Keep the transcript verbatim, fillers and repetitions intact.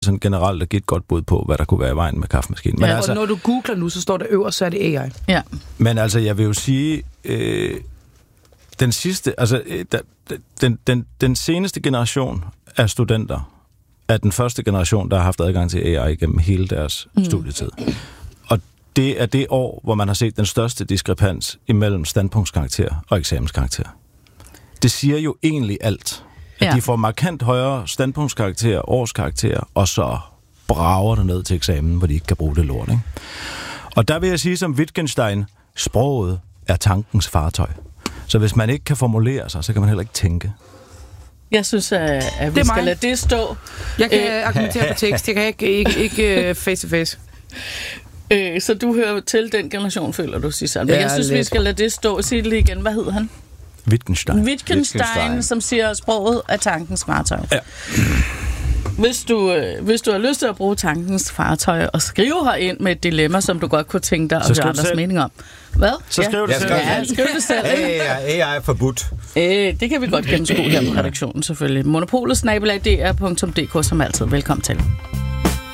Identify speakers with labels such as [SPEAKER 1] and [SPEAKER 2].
[SPEAKER 1] sådan generelt at give et godt bud på, hvad der kunne være i vejen med kaffemaskinen. Men
[SPEAKER 2] ja,
[SPEAKER 1] altså,
[SPEAKER 2] og når du googler nu, så står der øverst, så er det A I.
[SPEAKER 3] Ja.
[SPEAKER 1] Men altså, jeg vil jo sige, øh, den sidste, altså, øh, der, den, den, den seneste generation af studenter er den første generation, der har haft adgang til A I gennem hele deres mm. studietid. Og det er det år, hvor man har set den største diskrepans imellem standpunktskarakter og eksamenskarakter. Det siger jo egentlig alt. At ja. de får markant højere standpunktskarakter, årskarakter, og så brager det ned til eksamen, hvor de ikke kan bruge det lort, ikke? Og der vil jeg sige som Wittgenstein, sproget er tankens fartøj. Så hvis man ikke kan formulere sig, så kan man heller ikke tænke.
[SPEAKER 3] Jeg synes, at, at vi skal mig. lade det stå.
[SPEAKER 2] Jeg kan øh, argumentere på tekst, jeg kan ikke, ikke, ikke face to face.
[SPEAKER 3] Øh, så du hører til den generation, føler du, Susanne. Men ja, jeg synes, lidt. vi skal lade det stå. Sig det lige igen. Hvad hedder han?
[SPEAKER 1] Wittgenstein.
[SPEAKER 3] Wittgenstein, Wittgenstein, som siger, sproget er tankens fartøj.
[SPEAKER 1] Ja.
[SPEAKER 3] Hvis du, øh, hvis du har lyst til at bruge tankens fartøj og skrive herind med et dilemma, som du godt kunne tænke dig at høre andres mening om. Hvad?
[SPEAKER 1] Så skriv det
[SPEAKER 3] ja.
[SPEAKER 1] selv.
[SPEAKER 3] Ja, skriv det selv.
[SPEAKER 4] A I er forbudt.
[SPEAKER 3] Øh, det kan vi godt gennemskue her på redaktionen, selvfølgelig. Monopolet snabel-a d r punktum d k som altid. Velkommen til.